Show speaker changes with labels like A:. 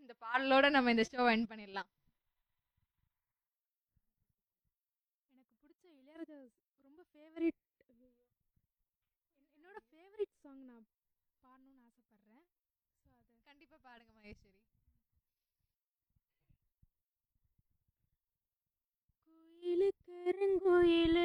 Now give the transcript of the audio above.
A: இந்த பாடலோட நம்ம இந்த ஷோ எண்ட் பண்ணிடலாம்.
B: எனக்கு பிடிச்ச இளையராஜா ரொம்ப ஃபேவரட், என்னோட ஃபேவரட் சாங் நான் பாடணும்னு ஆசைப்பட்றேன். ஸோ அது
A: கண்டிப்பா பாடுங்க மகேஸ்வரி.
B: கோயிலுக்கு கருங்கோயிலு